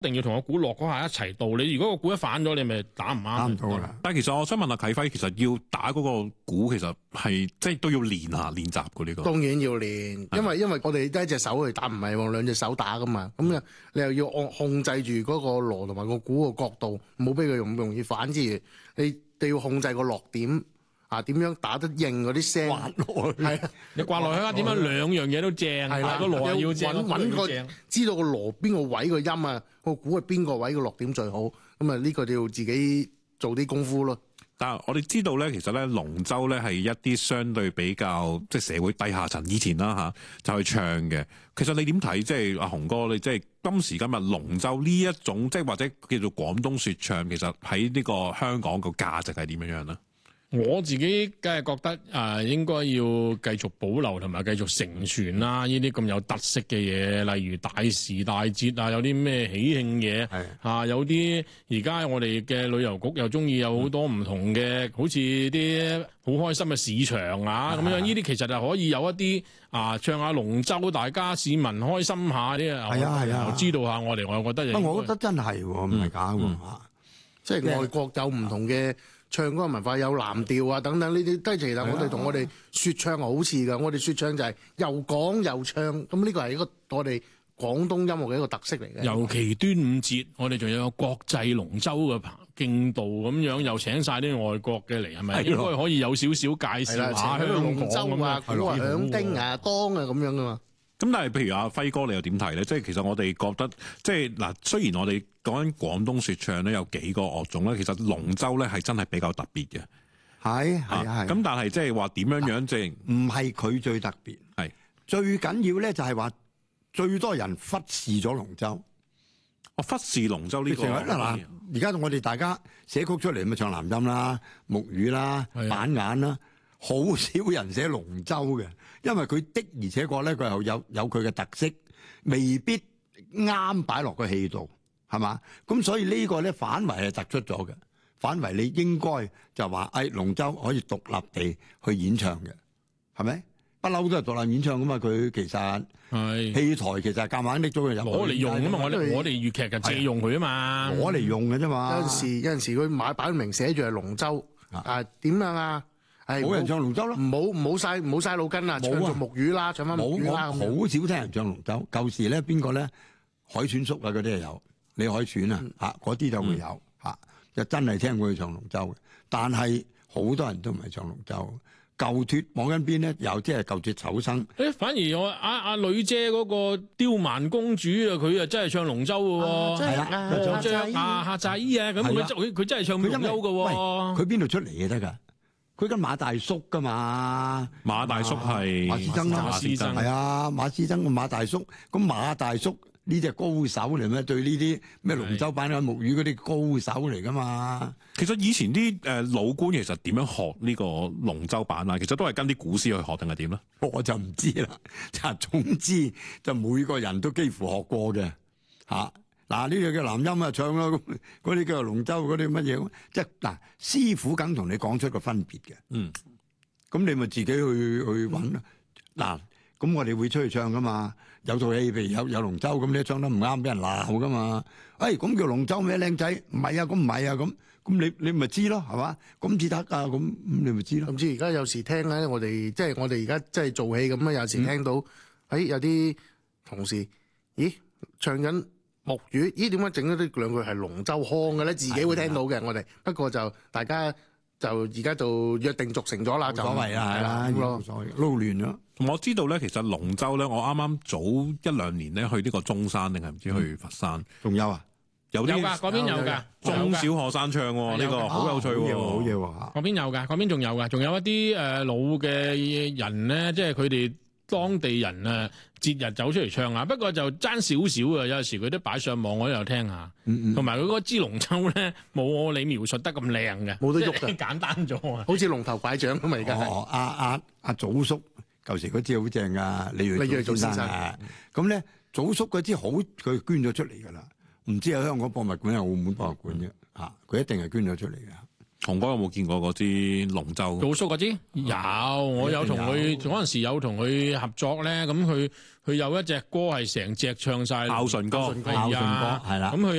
一定要同個股落嗰下一齊到。你如果個股一反咗，你咪打唔啱。 打唔到啦。 但係其實我想問下啟輝，其實要打嗰個股，其實係即係都要練下練習嘅呢個。 當然要練，因為我哋得一隻手去打，唔係用兩隻手打噶嘛。咁你又要控制住嗰個鑼同埋個鼓個角度，唔好俾佢容易反之餘，你要控制個落點。點樣打得應嗰啲聲？ 刮落去，係你刮落去啊？點樣兩樣嘢都正？係啦，個鑼要正， 揾個知道個鑼邊個位個音啊，個鼓係邊個位個落點最好。咁啊，呢個就要自己做啲功夫咯。 但係我哋知道咧，其實咧龍舟咧係一啲相對比較即係社會低下層以前啦就去唱嘅。其實你點睇？即係阿雄哥，你即係今時今日龍舟呢一種即係或者叫做廣東說唱，其實喺呢個香港個價值係點樣咧？ 我自己梗係覺得應該要繼續保留同埋繼續承傳啦，呢啲咁有特色嘅嘢，例如大時大節啊，有啲咩喜慶嘢有啲而家我哋嘅旅遊局又中意有好多唔同嘅，好似啲好開心嘅市場啊咁樣，呢啲其實係可以有一啲唱下龍舟，大家市民開心下啲啊，知道下我哋，我覺得我覺得真係唔係假喎即係外國有唔同嘅。唱歌文化有藍調啊等等呢啲，都其實我哋同我哋說唱係好似㗎。我哋說唱就係又講又唱，咁呢個係一個我哋廣東音樂嘅一個特色嚟嘅。 尤其端午節，我哋仲有個國際龍舟嘅競渡咁樣，又請晒啲外國嘅嚟，係咪應該可以有少少介紹下香港龍舟啊、鼓啊、響叮啊、當啊咁樣㗎嘛？ 咁但係譬如阿輝哥，你又點睇咧？即係其實我哋覺得，即係嗱，雖然我哋講緊廣東說唱咧有幾個樂種咧，其實龍舟咧係真係比較特別嘅。 係。 咁但係即係話點樣樣即係唔係佢最特別，係最緊要咧就係話最多人忽視咗龍舟。 忽視龍舟呢個嗱，而家我哋大家寫曲出嚟咪唱南音啦、木魚啦、板眼啦。好少人寫龍舟嘅，因為佢的而且確咧，佢又有佢嘅特色，未必啱擺落個戲度，係嘛？咁所以呢個咧反為係突出咗嘅，反為你應該就話，龍舟可以獨立地去演唱嘅，係咪？不嬲都係獨立演唱噶嘛，佢其實係戲台其實係夾硬拎咗佢入攞嚟用啊嘛，我哋粵劇就借用佢啊嘛， 攞嚟用嘅啫嘛。有陣時佢擺明寫住係龍舟點樣啊？冇人唱龍舟咯，唔好嘥腦筋啦，唱做木魚啦，唱翻木魚啦。好少聽人唱龍舟。舊時咧邊個咧？海選叔啊嗰啲係有，李海選啊嗰啲就會有就真係聽過佢唱龍舟嘅。但係好多人都唔係唱龍舟。舊脱網巾邊咧，有即係舊脱丑生。 反而我阿女姐嗰個刁蠻公主啊，佢啊真係唱龍舟嘅喎。係啊，着下仔啊，咁佢真係唱龍舟嘅喎。 佢邊度出嚟嘅得㗎？佢跟馬大叔噶嘛？ 馬大叔係馬師曾啦，係啊，馬師曾個馬大叔。咁馬大叔呢隻高手嚟咩？對呢啲咩龍舟板啊、木魚嗰啲高手嚟噶嘛？ 其實以前啲老官其實點樣學呢個龍舟板啊？其實都係跟啲古師去學定係點咧？ 我就唔知啦。總之就每個人都幾乎學過嘅嚇。嗱，呢個叫南音啊，唱啦，咁嗰啲叫做龍舟嗰啲乜嘢？即係嗱，師傅梗同你講出個分別嘅。咁你咪自己去揾啦。嗱，咁我哋會出去唱噶嘛？有套戲譬如有龍舟咁，你唱得唔啱，俾人鬧噶嘛？咁叫龍舟咩？靚仔，唔係啊，咁唔係啊，咁你咪知咯，係嘛？咁至得啊，咁你咪知咯。咁至而家有時聽咧，我哋而家即係做戲咁啊，有時聽到有啲同事，咦，唱緊木魚，咦，點解整咗呢兩句係龍舟腔嘅咧？自己會聽到嘅，我哋不過就大家就而家就約定俗成咗啦，就冇所謂啦，係啦，冇所謂，撈亂咗。 我知道咧，其實龍舟咧，我啱啱早1-2年咧去呢個中山定係唔知去佛山， 仲有啊？ 有㗎，嗰邊有㗎， 中小學生唱喎，呢個好有趣喎， 好嘢喎！ 嗰邊有㗎，嗰邊仲有㗎，仲有一啲老嘅人咧，即係佢哋當地人啊，節日走出嚟唱下，不過就爭少少啊！有時佢都擺上網，我都有聽下。同埋佢嗰支龍舟咧，冇你描述得咁靚嘅， 冇得喐嘅， 簡單咗啊！ 好似龍頭拐杖咁嘛，而家阿祖叔舊時嗰支好正噶，李銳祖先生啊。咁咧，祖叔嗰支好，佢捐咗出嚟噶啦。唔知喺香港博物館、喺澳門博物館啫嚇，佢一定係捐咗出嚟嘅。 雄哥有冇見過嗰支龍舟？ 老叔嗰支有，我有同佢嗰陣時有同佢合作咧，咁佢有一隻歌係成隻唱晒孝順歌， 係啊， 係啦。 咁佢